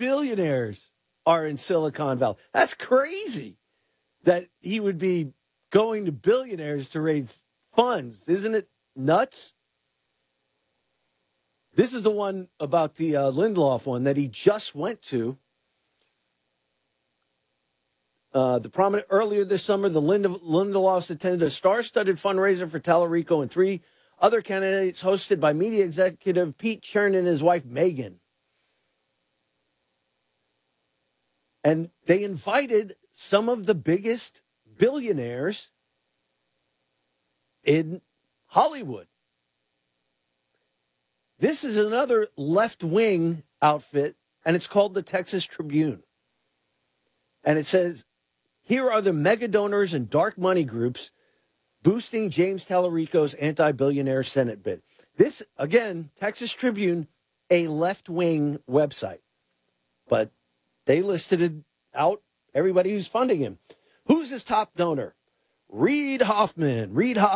billionaires are in Silicon Valley. That's crazy that he would be going to billionaires to raise funds. Isn't it nuts? This is the one about the Lindelof one that he just went to. The prominent earlier this summer, the Lindelofs attended a star-studded fundraiser for Tallarico and 3 other candidates hosted by media executive Pete Chernin and his wife Megan. And they invited some of the biggest billionaires in Hollywood. This is another left-wing outfit, and it's called the Texas Tribune. And it says, here are the mega donors and dark money groups boosting James Tallarico's anti-billionaire Senate bid. This, again, Texas Tribune, a left-wing website. But they listed it out, everybody who's funding him. Who's his top donor? Reid Hoffman,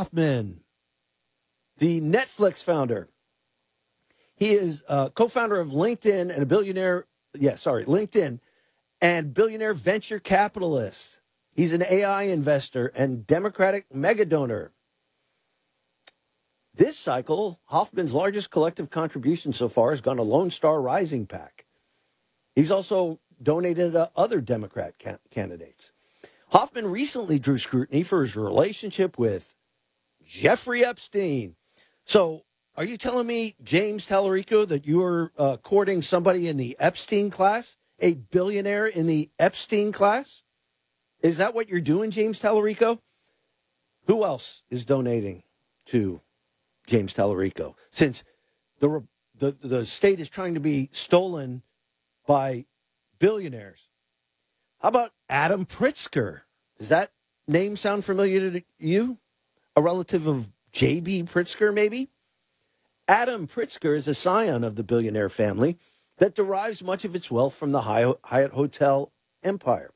the Netflix founder. He is co-founder of LinkedIn and LinkedIn and billionaire venture capitalist. He's an AI investor and Democratic mega donor. This cycle, Hoffman's largest collective contribution so far has gone to Lone Star Rising PAC. He's also donated to other Democrat candidates. Hoffman recently drew scrutiny for his relationship with Jeffrey Epstein. So, are you telling me, James Tallarico, that you are courting somebody in the Epstein class? A billionaire in the Epstein class? Is that what you're doing, James Tallarico? Who else is donating to James Tallarico? Since the state is trying to be stolen by billionaires. How about Adam Pritzker? Does that name sound familiar to you? A relative of J.B. Pritzker, maybe? Adam Pritzker is a scion of the billionaire family that derives much of its wealth from the Hyatt Hotel empire.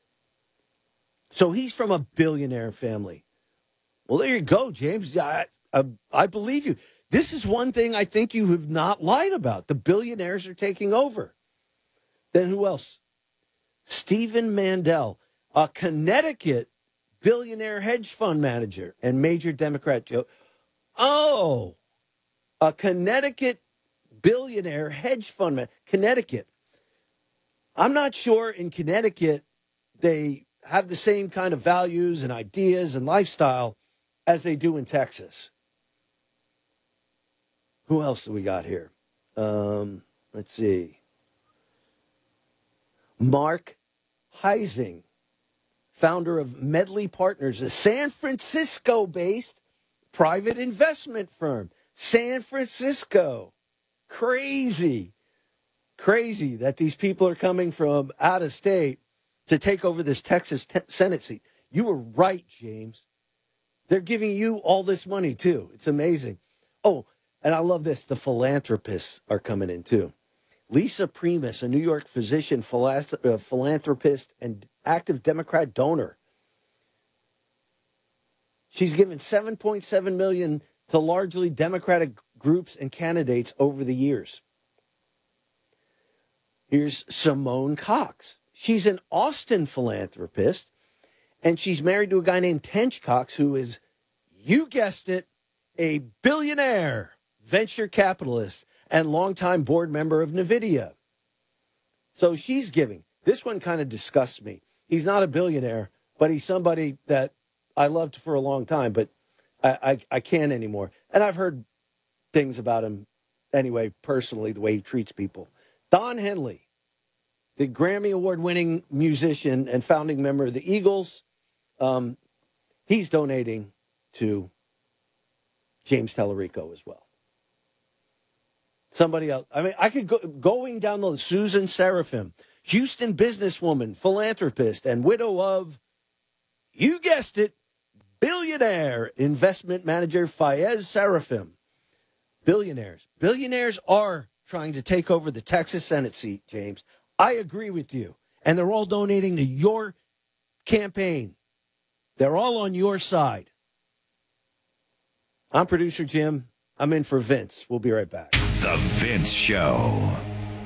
So he's from a billionaire family. Well, there you go, James. I believe you. This is one thing I think you have not lied about. The billionaires are taking over. Then who else? Stephen Mandel, a Connecticut billionaire hedge fund manager and major Democrat. Oh, a Connecticut billionaire hedge fund manager. Connecticut. I'm not sure in Connecticut they have the same kind of values and ideas and lifestyle as they do in Texas. Who else do we got here? Let's see. Mark Heising, founder of Medley Partners, a San Francisco-based private investment firm. San Francisco. Crazy that these people are coming from out of state to take over this Texas Senate seat. You were right, James. They're giving you all this money, too. It's amazing. Oh, and I love this. The philanthropists are coming in, too. Lisa Primus, a New York physician, philanthropist, and active Democrat donor. She's given $7.7 million to largely Democratic groups and candidates over the years. Here's Simone Cox. She's an Austin philanthropist, and she's married to a guy named Tench Cox, who is, you guessed it, a billionaire venture capitalist and longtime board member of NVIDIA. So she's giving. This one kind of disgusts me. He's not a billionaire, but he's somebody that I loved for a long time, but I can't anymore. And I've heard things about him anyway, personally, the way he treats people. Don Henley, the Grammy Award-winning musician and founding member of the Eagles, he's donating to James Tallarico as well. Somebody else. I mean, I could go going down the list. Susan Seraphim, Houston businesswoman, philanthropist, and widow of, you guessed it, billionaire investment manager Fayez Seraphim. Billionaires are trying to take over the Texas Senate seat, James. I agree with you. And they're all donating to your campaign. They're all on your side. I'm producer Jim. I'm in for Vince. We'll be right back. The Vince Show.